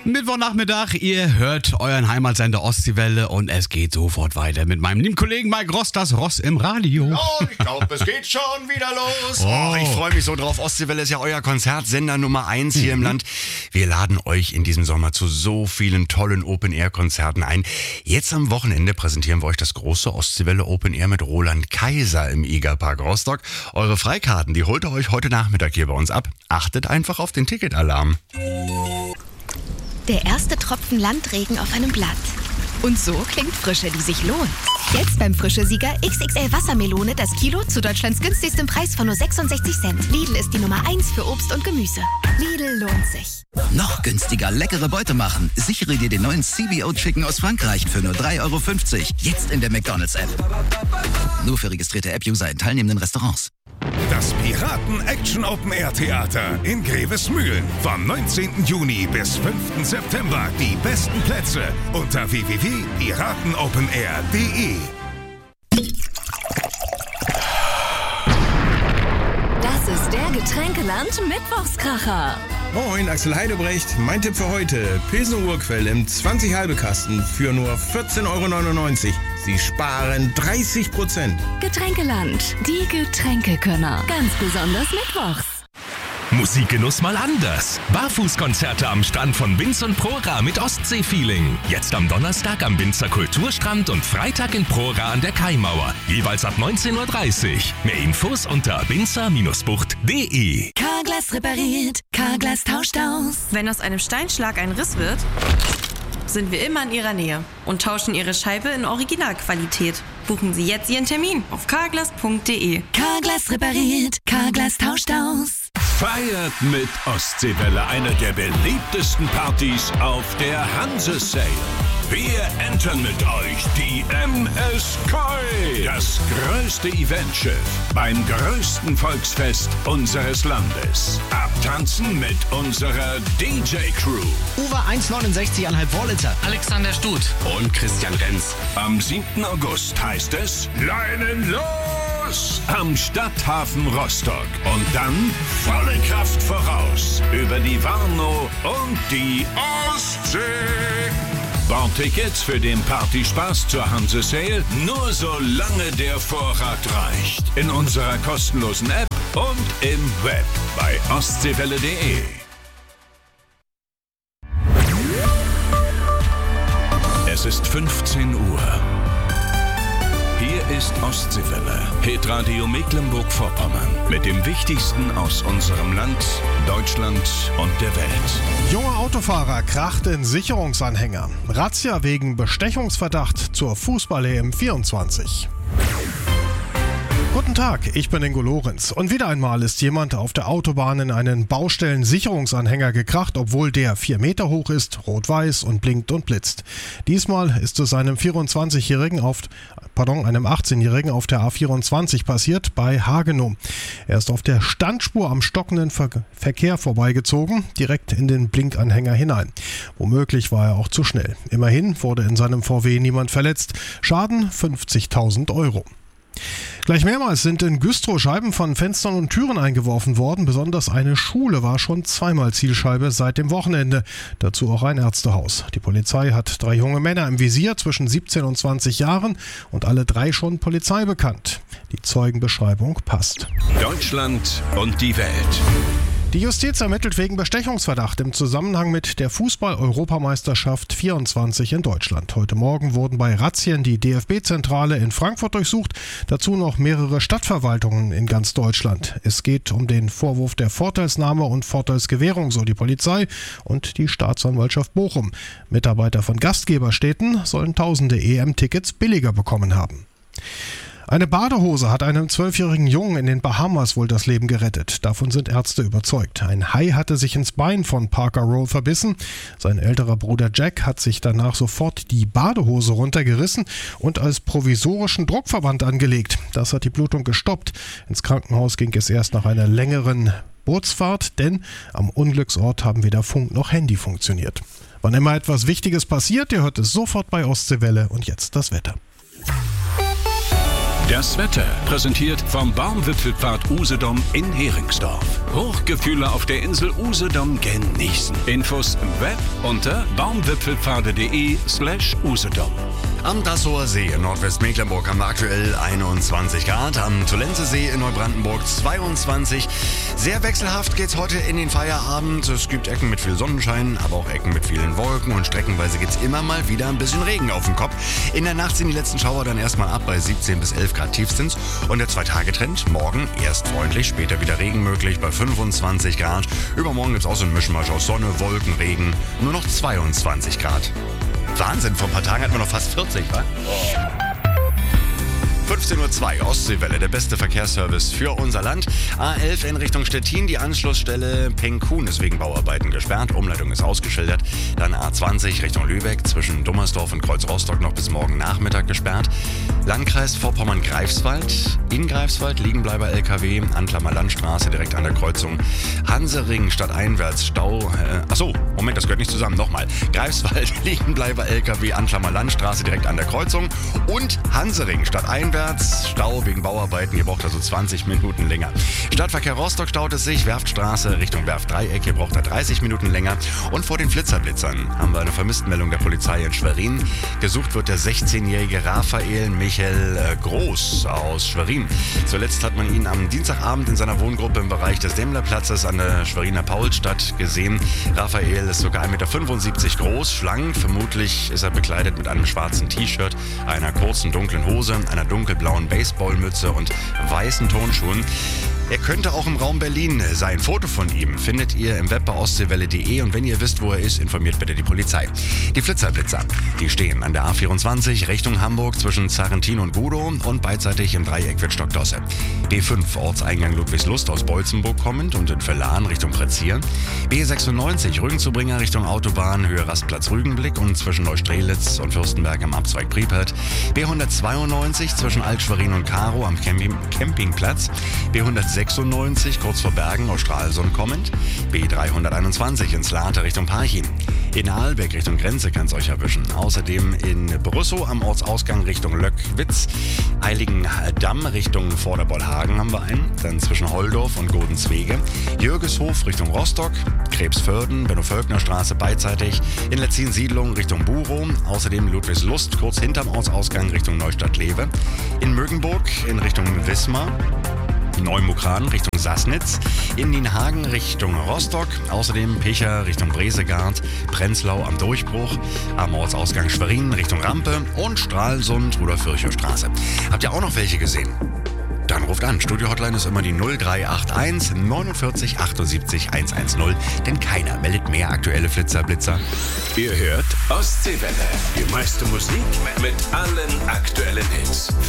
Mittwochnachmittag, ihr hört euren Heimatsender Ostseewelle und es geht sofort weiter mit meinem lieben Kollegen Mike Ross, das Ross im Radio. Und ich glaube, es geht schon wieder los. Oh, ich freue mich so drauf. Ostseewelle ist ja euer Konzertsender Nummer 1 hier im Land. Wir laden euch in diesem Sommer zu so vielen tollen Open-Air-Konzerten ein. Jetzt am Wochenende präsentieren wir euch das große Ostseewelle Open-Air mit Roland Kaiser im Egerpark Rostock. Eure Freikarten, die holt ihr euch heute Nachmittag hier bei uns ab. Achtet einfach auf den Ticketalarm. Der erste Tropfen Landregen auf einem Blatt. Und so klingt Frische, die sich lohnt. Jetzt beim Frische-Sieger XXL Wassermelone das Kilo zu Deutschlands günstigstem Preis von nur 66 Cent. Lidl ist die Nummer 1 für Obst und Gemüse. Lidl lohnt sich. Noch günstiger leckere Beute machen. Sichere dir den neuen CBO Chicken aus Frankreich für nur 3,50 €. Jetzt in der McDonald's-App. Nur für registrierte App-User in teilnehmenden Restaurants. Das Piraten-Action-Open-Air-Theater in Grevesmühlen. Vom 19. Juni bis 5. September. Die besten Plätze unter www.piratenopenair.de. Das ist der Getränkeland-Mittwochskracher. Moin, Axel Heidebrecht. Mein Tipp für heute: Pilsner Urquell im 20-Halbe-Kasten für nur 14,99 €. Sie sparen 30%. Getränkeland, die Getränkekönner. Ganz besonders mittwochs. Musikgenuss mal anders. Barfußkonzerte am Strand von Binz und Prora mit Ostsee-Feeling. Jetzt am Donnerstag am Binzer Kulturstrand und Freitag in Prora an der Kaimauer. Jeweils ab 19:30 Uhr. Mehr Infos unter binzer-bucht.de. Carglass repariert, Carglass tauscht aus. Wenn aus einem Steinschlag ein Riss wird, sind wir immer in Ihrer Nähe und tauschen Ihre Scheibe in Originalqualität. Buchen Sie jetzt Ihren Termin auf carglass.de. Carglass repariert, Carglass tauscht aus. Feiert mit Ostseewelle eine der beliebtesten Partys auf der Hanse-Sail. Wir entern mit euch die MS Koi, das größte Eventschiff beim größten Volksfest unseres Landes. Abtanzen mit unserer DJ-Crew. Uwe 1,69,5 Vorlitzer. Alexander Stut. Und Christian Renz. Am 7. August heißt es Leinen los am Stadthafen Rostock. Und dann volle Kraft voraus über die Warnow und die Ostsee. Bordtickets für den Partyspaß zur Hanse-Sail nur solange der Vorrat reicht. In unserer kostenlosen App und im Web bei ostseewelle.de. Es ist 15 Uhr. Hier ist Ostseewelle, Hitradio Mecklenburg-Vorpommern mit dem Wichtigsten aus unserem Land, Deutschland und der Welt. Junger Autofahrer kracht in Sicherungsanhänger. Razzia wegen Bestechungsverdacht zur Fußball-EM 24. Guten Tag, ich bin Ingo Lorenz und wieder einmal ist jemand auf der Autobahn in einen Baustellensicherungsanhänger gekracht, obwohl der 4 Meter hoch ist, rot-weiß und blinkt und blitzt. Diesmal ist es einem 18-Jährigen auf der A24 passiert bei Hagenow. Er ist auf der Standspur am stockenden Verkehr vorbeigezogen, direkt in den Blinkanhänger hinein. Womöglich war er auch zu schnell. Immerhin wurde in seinem VW niemand verletzt. Schaden 50.000 €. Gleich mehrmals sind in Güstrow Scheiben von Fenstern und Türen eingeworfen worden. Besonders eine Schule war schon zweimal Zielscheibe seit dem Wochenende. Dazu auch ein Ärztehaus. Die Polizei hat 3 junge Männer im Visier zwischen 17 und 20 Jahren und alle 3 schon Polizei bekannt. Die Zeugenbeschreibung passt. Deutschland und die Welt. Die Justiz ermittelt wegen Bestechungsverdacht im Zusammenhang mit der Fußball-Europameisterschaft 24 in Deutschland. Heute Morgen wurden bei Razzien die DFB-Zentrale in Frankfurt durchsucht, dazu noch mehrere Stadtverwaltungen in ganz Deutschland. Es geht um den Vorwurf der Vorteilsnahme und Vorteilsgewährung, so die Polizei und die Staatsanwaltschaft Bochum. Mitarbeiter von Gastgeberstädten sollen tausende EM-Tickets billiger bekommen haben. Eine Badehose hat einem 12-jährigen Jungen in den Bahamas wohl das Leben gerettet. Davon sind Ärzte überzeugt. Ein Hai hatte sich ins Bein von Parker Rowe verbissen. Sein älterer Bruder Jack hat sich danach sofort die Badehose runtergerissen und als provisorischen Druckverband angelegt. Das hat die Blutung gestoppt. Ins Krankenhaus ging es erst nach einer längeren Bootsfahrt, denn am Unglücksort haben weder Funk noch Handy funktioniert. Wann immer etwas Wichtiges passiert, ihr hört es sofort bei Ostseewelle und jetzt das Wetter. Das Wetter präsentiert vom Baumwipfelpfad Usedom in Heringsdorf. Hochgefühle auf der Insel Usedom genießen. Infos im Web unter baumwipfelpfade.de/Usedom. Am Dassower See in Nordwestmecklenburg haben wir aktuell 21 Grad. Am Tollensesee in Neubrandenburg 22. Sehr wechselhaft geht's heute in den Feierabend. Es gibt Ecken mit viel Sonnenschein, aber auch Ecken mit vielen Wolken. Und streckenweise gibt's immer mal wieder ein bisschen Regen auf dem Kopf. In der Nacht sind die letzten Schauer dann erstmal ab bei 17 bis 11 Grad Tiefstens. Und der 2-Tage-Trend, morgen erst freundlich, später wieder Regen möglich bei 25 Grad. Übermorgen gibt's auch so ein Mischmasch aus Sonne, Wolken, Regen. Nur noch 22 Grad. Wahnsinn, vor ein paar Tagen hatten wir noch fast 40, wa? 15:02 Uhr, Ostseewelle, der beste Verkehrsservice für unser Land. A11 in Richtung Stettin, die Anschlussstelle Pengkun ist wegen Bauarbeiten gesperrt, Umleitung ist ausgeschildert. Dann A20 Richtung Lübeck, zwischen Dummersdorf und Kreuz Rostock noch bis morgen Nachmittag gesperrt. Landkreis Vorpommern-Greifswald, in Greifswald Liegenbleiber LKW, Antlammer Landstraße direkt an der Kreuzung. Hansering stadteinwärts Stau, Moment, das gehört nicht zusammen, nochmal. Greifswald, Liegenbleiber LKW, Antlammer Landstraße direkt an der Kreuzung und Hansering stadteinwärts Stau wegen Bauarbeiten, ihr braucht also 20 Minuten länger. Stadtverkehr Rostock staut es sich, Werftstraße Richtung Werftdreieck, ihr braucht da 30 Minuten länger. Und vor den Flitzerblitzern haben wir eine Vermisstenmeldung der Polizei in Schwerin. Gesucht wird der 16-jährige Raphael Michael Groß aus Schwerin. Zuletzt hat man ihn am Dienstagabend in seiner Wohngruppe im Bereich des Demmlerplatzes an der Schweriner Paulstadt gesehen. Raphael ist sogar 1,75 Meter groß, schlank. Vermutlich ist er bekleidet mit einem schwarzen T-Shirt, einer kurzen dunklen Hose, einer dunkelblauen Baseballmütze und weißen Turnschuhen. Er könnte auch im Raum Berlin sein. Foto von ihm findet ihr im Web bei ostseewelle.de und wenn ihr wisst, wo er ist, informiert bitte die Polizei. Die Flitzerblitzer, die stehen an der A24 Richtung Hamburg zwischen Zarrentin und Gudow und beidseitig im Dreieck Wittstock-Dosse. B5 Ortseingang Ludwigslust aus Bolzenburg kommend und in Verlan Richtung Pretzier. B96 Rügenzubringer Richtung Autobahn Höhe Rastplatz Rügenblick und zwischen Neustrelitz und Fürstenberg am Abzweig Priepert. B192 zwischen Altschwerin und Karow am Campingplatz. B196 kurz vor Bergen aus Stralsund kommend. B321 ins Later Richtung Parchim. In Aalbeck Richtung Grenze kann es euch erwischen. Außerdem in Brüssow am Ortsausgang Richtung Löckwitz. Heiligendamm Richtung Vorderbollhagen haben wir einen. Dann zwischen Holdorf und Godenswege. Jürgeshof Richtung Rostock. Krebsförden, Benno-Völkner-Straße beidseitig. In Letzin-Siedlung Richtung Burow. Außerdem Ludwigslust kurz hinterm Ortsausgang Richtung Neustadt-Lewe. In Mögenburg in Richtung Wismar. Neumukran Richtung Sassnitz, in Nienhagen Richtung Rostock, außerdem Picher Richtung Bresegard, Prenzlau am Durchbruch, am Ortsausgang Schwerin Richtung Rampe und Stralsund Rudolf-Virchow-Straße. Habt ihr auch noch welche gesehen? Dann ruft an. Studio-Hotline ist immer die 0381 49 78 110, denn keiner meldet mehr aktuelle Flitzer-Blitzer. Ihr hört Ostseewelle, die meiste Musik mit allen aktuellen Hits.